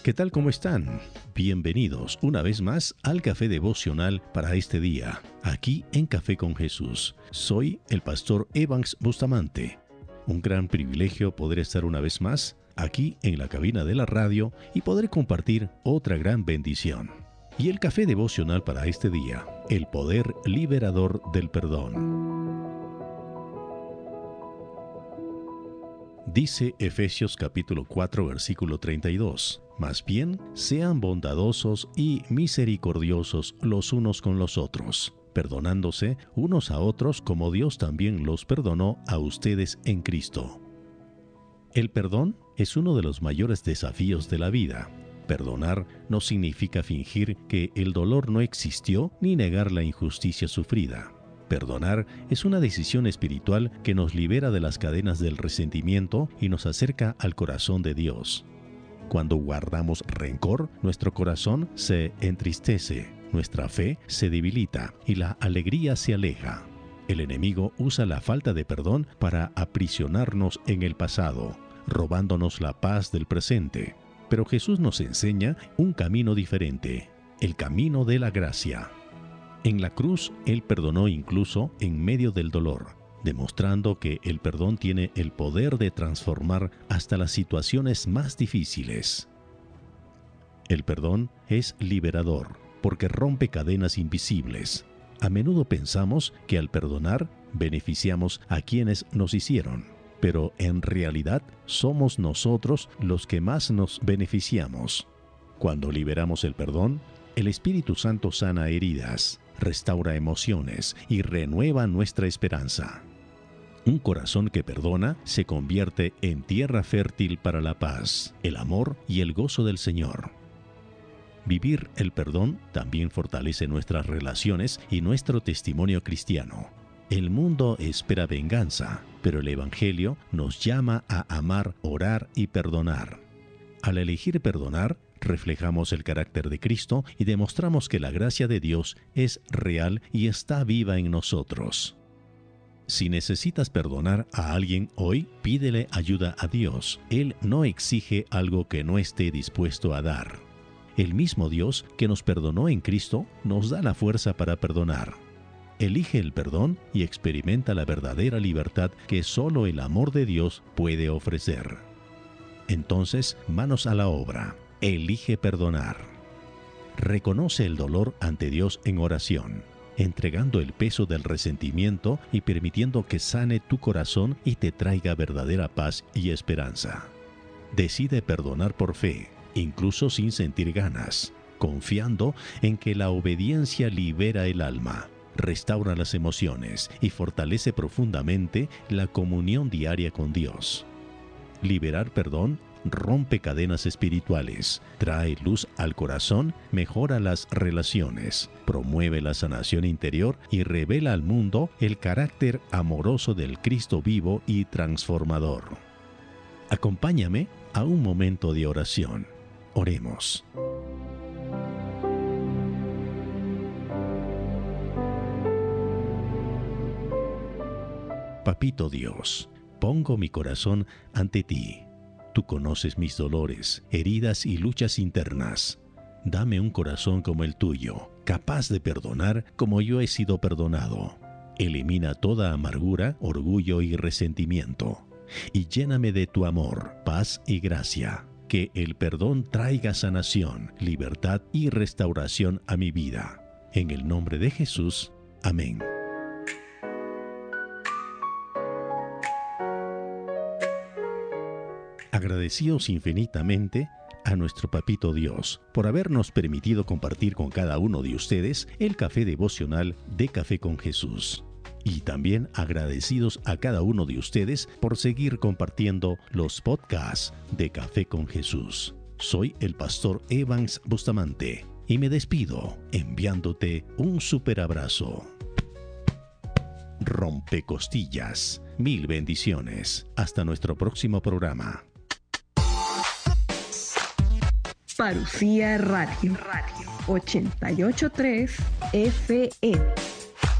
¿Qué tal? ¿Cómo están? Bienvenidos una vez más al Café Devocional para este día, aquí en Café con Jesús. Soy el pastor Evans Bustamante. Un gran privilegio poder estar una vez más aquí en la cabina de la radio y poder compartir otra gran bendición. Y el Café Devocional para este día, el poder liberador del perdón. Dice Efesios capítulo 4, versículo 32. Más bien, sean bondadosos y misericordiosos los unos con los otros, perdonándose unos a otros como Dios también los perdonó a ustedes en Cristo. El perdón es uno de los mayores desafíos de la vida. Perdonar no significa fingir que el dolor no existió ni negar la injusticia sufrida. Perdonar es una decisión espiritual que nos libera de las cadenas del resentimiento y nos acerca al corazón de Dios. Cuando guardamos rencor, nuestro corazón se entristece, nuestra fe se debilita y la alegría se aleja. El enemigo usa la falta de perdón para aprisionarnos en el pasado, robándonos la paz del presente. Pero Jesús nos enseña un camino diferente, el camino de la gracia. En la cruz, Él perdonó incluso en medio del dolor, demostrando que el perdón tiene el poder de transformar hasta las situaciones más difíciles. El perdón es liberador, porque rompe cadenas invisibles. A menudo pensamos que al perdonar beneficiamos a quienes nos hicieron, pero en realidad somos nosotros los que más nos beneficiamos. Cuando liberamos el perdón, el Espíritu Santo sana heridas, restaura emociones y renueva nuestra esperanza. Un corazón que perdona se convierte en tierra fértil para la paz, el amor y el gozo del Señor. Vivir el perdón también fortalece nuestras relaciones y nuestro testimonio cristiano. El mundo espera venganza, pero el Evangelio nos llama a amar, orar y perdonar. Al elegir perdonar, reflejamos el carácter de Cristo y demostramos que la gracia de Dios es real y está viva en nosotros. Si necesitas perdonar a alguien hoy, pídele ayuda a Dios. Él no exige algo que no esté dispuesto a dar. El mismo Dios que nos perdonó en Cristo nos da la fuerza para perdonar. Elige el perdón y experimenta la verdadera libertad que solo el amor de Dios puede ofrecer. Entonces, manos a la obra. Elige perdonar. Reconoce el dolor ante Dios en oración, entregando el peso del resentimiento y permitiendo que sane tu corazón y te traiga verdadera paz y esperanza. Decide perdonar por fe, incluso sin sentir ganas, confiando en que la obediencia libera el alma, restaura las emociones y fortalece profundamente la comunión diaria con Dios. Liberar perdón rompe cadenas espirituales, trae luz al corazón, mejora las relaciones, promueve la sanación interior y revela al mundo el carácter amoroso del Cristo vivo y transformador. Acompáñame a un momento de oración. Oremos. Papito Dios, pongo mi corazón ante ti. Tú conoces mis dolores, heridas y luchas internas. Dame un corazón como el tuyo, capaz de perdonar como yo he sido perdonado. Elimina toda amargura, orgullo y resentimiento. Y lléname de tu amor, paz y gracia. Que el perdón traiga sanación, libertad y restauración a mi vida. En el nombre de Jesús. Amén. Agradecidos infinitamente a nuestro Papito Dios por habernos permitido compartir con cada uno de ustedes el café devocional de Café con Jesús. Y también agradecidos a cada uno de ustedes por seguir compartiendo los podcasts de Café con Jesús. Soy el pastor Evans Bustamante y me despido enviándote un súper abrazo. Rompecostillas. Mil bendiciones. Hasta nuestro próximo programa. Parucía Radio 88.3 FM.